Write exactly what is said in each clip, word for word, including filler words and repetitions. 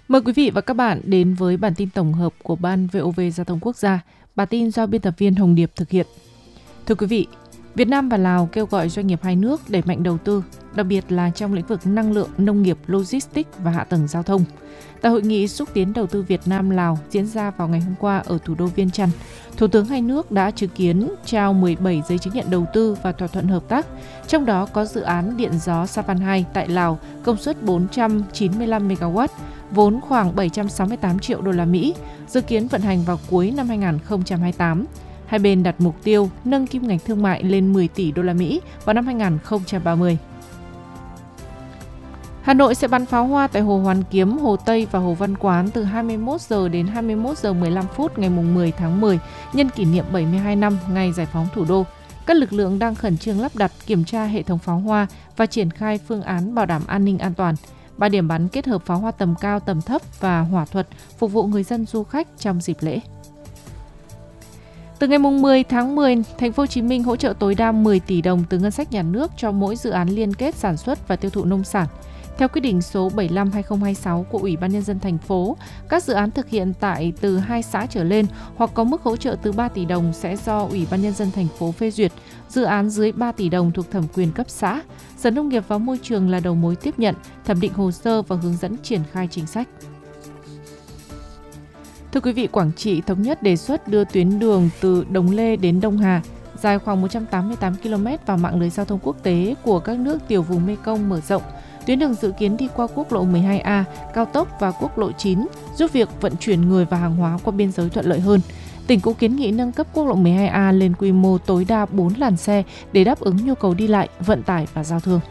Mời quý vị và các bạn đến với bản tin tổng hợp của Ban vê o vê Giao thông Quốc gia. Bản tin do biên tập viên Hồng Điệp thực hiện. Thưa quý vị, Việt Nam và Lào kêu gọi doanh nghiệp hai nước đẩy mạnh đầu tư, đặc biệt là trong lĩnh vực năng lượng, nông nghiệp, logistics và hạ tầng giao thông. Tại hội nghị xúc tiến đầu tư Việt Nam-Lào diễn ra vào ngày hôm qua ở thủ đô Viêng Chăn, Thủ tướng hai nước đã chứng kiến trao mười bảy giấy chứng nhận đầu tư và thỏa thuận hợp tác, trong đó có dự án điện gió Sapan hai tại Lào, công suất bốn trăm chín mươi lăm mê ga oát, vốn khoảng bảy trăm sáu mươi tám triệu đô la Mỹ, dự kiến vận hành vào cuối năm hai không hai tám. Hai bên đặt mục tiêu nâng kim ngạch thương mại lên mười tỷ đô la Mỹ vào năm hai không ba mươi. Hà Nội sẽ bắn pháo hoa tại Hồ Hoàn Kiếm, Hồ Tây và Hồ Văn Quán từ hai mươi mốt giờ đến hai mươi mốt giờ mười lăm phút ngày mười tháng mười, nhân kỷ niệm bảy mươi hai năm ngày giải phóng thủ đô. Các lực lượng đang khẩn trương lắp đặt, kiểm tra hệ thống pháo hoa và triển khai phương án bảo đảm an ninh an toàn. Ba điểm bắn kết hợp pháo hoa tầm cao, tầm thấp và hỏa thuật phục vụ người dân du khách trong dịp lễ. Từ ngày mười tháng mười, Thành phố Hồ Chí Minh hỗ trợ tối đa mười tỷ đồng từ ngân sách nhà nước cho mỗi dự án liên kết sản xuất và tiêu thụ nông sản. Theo quyết định số bảy mươi lăm trên hai không hai sáu của Ủy ban Nhân dân thành phố, các dự án thực hiện tại từ hai xã trở lên hoặc có mức hỗ trợ từ ba tỷ đồng sẽ do Ủy ban Nhân dân thành phố phê duyệt. Dự án dưới ba tỷ đồng thuộc thẩm quyền cấp xã. Sở Nông nghiệp và Môi trường là đầu mối tiếp nhận, thẩm định hồ sơ và hướng dẫn triển khai chính sách. Thưa quý vị, Quảng Trị thống nhất đề xuất đưa tuyến đường từ Đồng Lê đến Đông Hà, dài khoảng một trăm tám mươi tám ki lô mét vào mạng lưới giao thông quốc tế của các nước tiểu vùng Mekong mở rộng. Tuyến đường dự kiến đi qua quốc lộ mười hai A, cao tốc và quốc lộ chín, giúp việc vận chuyển người và hàng hóa qua biên giới thuận lợi hơn. Tỉnh cũng kiến nghị nâng cấp quốc lộ mười hai A lên quy mô tối đa bốn làn xe để đáp ứng nhu cầu đi lại, vận tải và giao thương.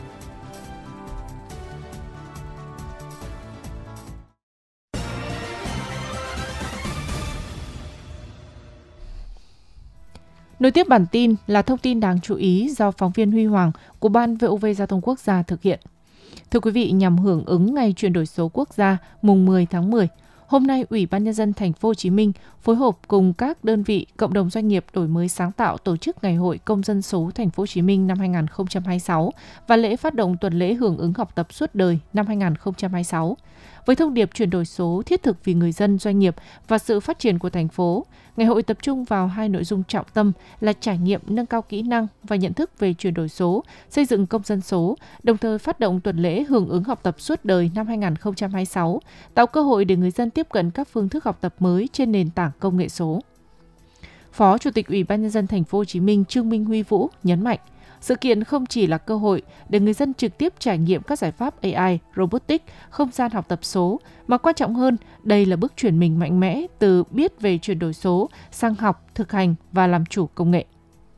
Nối tiếp bản tin là thông tin đáng chú ý do phóng viên Huy Hoàng của Ban vê o vê Giao thông Quốc gia thực hiện. Thưa quý vị, nhằm hưởng ứng ngày chuyển đổi số quốc gia mùng mười tháng mười, hôm nay Ủy ban Nhân dân Thành phố Hồ Chí Minh phối hợp cùng các đơn vị cộng đồng doanh nghiệp đổi mới sáng tạo tổ chức Ngày hội Công dân số Thành phố Hồ Chí Minh năm hai không hai sáu và lễ phát động tuần lễ hưởng ứng học tập suốt đời năm hai không hai sáu. Với thông điệp chuyển đổi số thiết thực vì người dân, doanh nghiệp và sự phát triển của thành phố, ngày hội tập trung vào hai nội dung trọng tâm là trải nghiệm nâng cao kỹ năng và nhận thức về chuyển đổi số, xây dựng công dân số, đồng thời phát động tuần lễ hưởng ứng học tập suốt đời năm hai không hai sáu, tạo cơ hội để người dân tiếp cận các phương thức học tập mới trên nền tảng công nghệ số. Phó Chủ tịch Ủy ban Nhân dân Thành phố Hồ Chí Minh Trương Minh Huy Vũ nhấn mạnh, sự kiện không chỉ là cơ hội để người dân trực tiếp trải nghiệm các giải pháp a i, robotics, không gian học tập số, mà quan trọng hơn, đây là bước chuyển mình mạnh mẽ từ biết về chuyển đổi số sang học, thực hành và làm chủ công nghệ.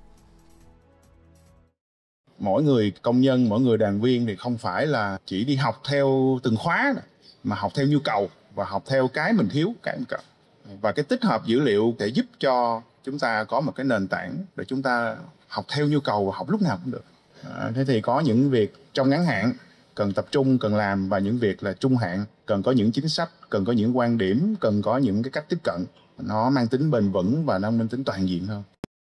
Mỗi người công nhân, mỗi người đoàn viên thì không phải là chỉ đi học theo từng khóa, mà học theo nhu cầu và học theo cái mình thiếu, cái mình cần. Và cái tích hợp dữ liệu để giúp cho chúng ta có một cái nền tảng để chúng ta học theo nhu cầu và học lúc nào cũng được. À, thế thì có những việc trong ngắn hạn cần tập trung, cần làm, và những việc là trung hạn cần có những chính sách, cần có những quan điểm, cần có những cái cách tiếp cận nó mang tính bền vững và nó mang tính toàn diện hơn.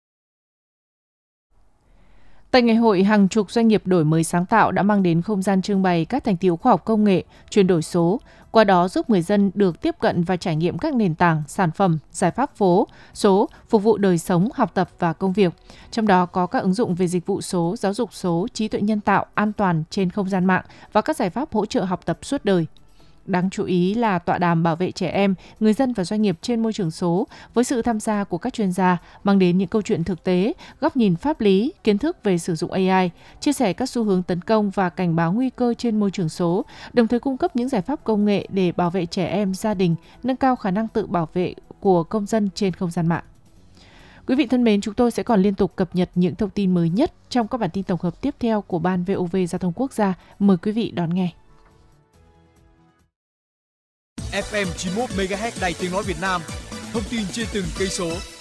Tại ngày hội, hàng chục doanh nghiệp đổi mới sáng tạo đã mang đến không gian trưng bày các thành tựu khoa học công nghệ, chuyển đổi số, qua đó giúp người dân được tiếp cận và trải nghiệm các nền tảng, sản phẩm, giải pháp phố, số, phục vụ đời sống, học tập và công việc. Trong đó có các ứng dụng về dịch vụ số, giáo dục số, trí tuệ nhân tạo, an toàn trên không gian mạng và các giải pháp hỗ trợ học tập suốt đời. Đáng chú ý là tọa đàm bảo vệ trẻ em, người dân và doanh nghiệp trên môi trường số với sự tham gia của các chuyên gia mang đến những câu chuyện thực tế, góc nhìn pháp lý, kiến thức về sử dụng a i, chia sẻ các xu hướng tấn công và cảnh báo nguy cơ trên môi trường số, đồng thời cung cấp những giải pháp công nghệ để bảo vệ trẻ em, gia đình, nâng cao khả năng tự bảo vệ của công dân trên không gian mạng. Quý vị thân mến, chúng tôi sẽ còn liên tục cập nhật những thông tin mới nhất trong các bản tin tổng hợp tiếp theo của Ban vê o vê Giao thông Quốc gia. Mời quý vị đón nghe. ép em chín mươi mốt mê ga héc Đài Tiếng nói Việt Nam, thông tin trên từng cây số.